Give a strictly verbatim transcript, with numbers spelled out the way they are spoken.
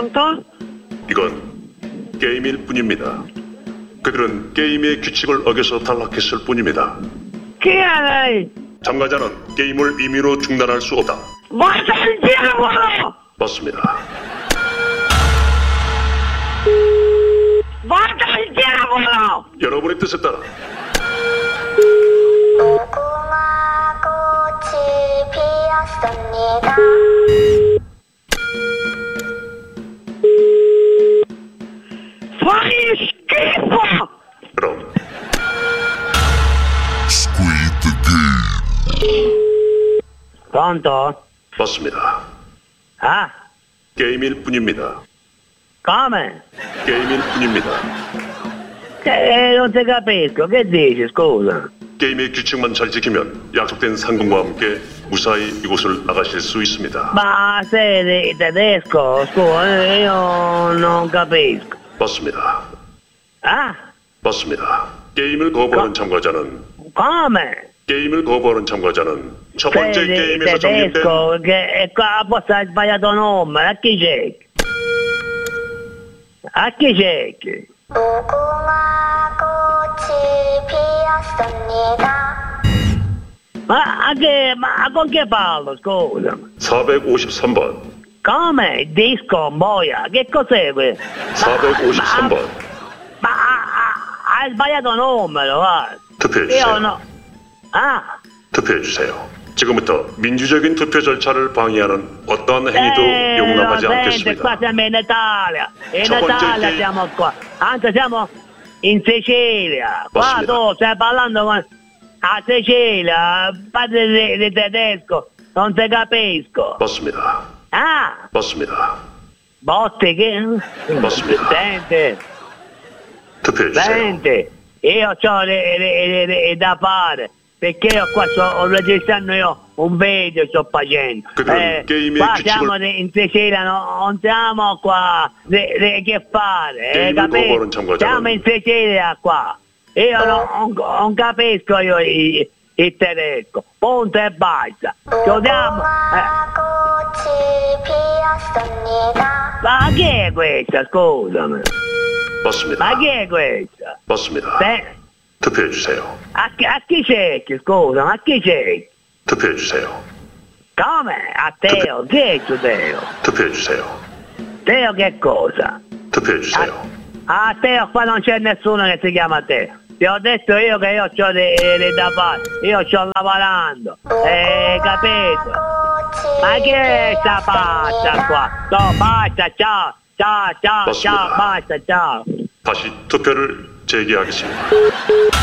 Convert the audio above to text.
pronto? 이건 게임일 뿐입니다. 그들은 게임의 규칙을 어겨서 탈락했을 뿐입니다. Chi è lei? 참가자는 게임을 임의로 중단할 수 없다. Ma sentiamolo! 맞습니다. Ma sentiamolo! 여러분의 뜻에 따라 무궁화 꽃이 피었습니다. Fai schifo! 그럼 Pronto? 맞습니다. Ah? 게임일 뿐입니다. Come? 게임일 뿐입니다. Eh, non ti capisco, che dici, scusa? 게임의 규칙만 잘 지키면 약속된 상금과 함께 무사히 이곳을 나가실 수 있습니다. Ma sei tedesco? Scusa, io non capisco. 맞습니다. Ah? 맞습니다. 게임을 거부하는 참가자는 Come? 게임을 거부하는 참가자는 첫 번째 Sei 게임에서 적립된 tedesco, che qua forse hai sbagliato nome, a chi cerchi? A chi cerchi? 무궁화 꽃이 피었습니다. Ma a che, ma con che parlo, scusa? 사백오십삼 번. Come? Disco, boia, che cos'è questo? 사백오십삼 번. Ma ha- ha- hai sbagliato numero, guarda. 투표해 Io 주세요. no. Ah, 투표해 주세요. 지금부터 민주적인 투표 절차를 방해하는 어떠한 행위도 eh, 용납하지 no, senti, 않겠습니다. qua siamo in Italia. In Ciao, Italia buongiorno. siamo qua. Anzi, siamo in Sicilia. Qua Possibile. tu stai parlando con... A Sicilia, parli di, di tedesco, non ti capisco. 맞습니다. Ah, 맞습니다. botti che... Possibile. Senti, 투표해 주세요. senti, io ho le, le- le- le- da fare. Perché io qua sto registrando io un video, sto facendo. 그들은 게임의 qua 규칙을- siamo in Sicilia, no- non siamo qua de- de- che fare, eh, 게임을 capito? 거부하는 참가자는- Siamo in Sicilia qua. Io non, non- non capisco io il, il tedesco. Punto e basta. Chiudiamo. Eh, 무궁화 꽃이 피었습니다. ma chi è questa, scusami? 맞습니다. Ma chi è questa? 맞습니다. Beh, 투표해 주세요. a, chi- a chi cerchi, scusa, a chi cerchi? 투표해 주세요. Come? A Teo? Chi è tu Teo? 투표해 주세요. Teo che cosa? 투표해 주세요. Ah, Teo, qua non c'è nessuno che si chiama Teo. Ti ho detto io che io ho le, le da fare, io sto lavorando, eh, capito? Ma che è sta pazza qua? No, basta, ciao, ciao, ciao, ciao, Possibile. basta, ciao. 다시 투표를 재개하겠습니다.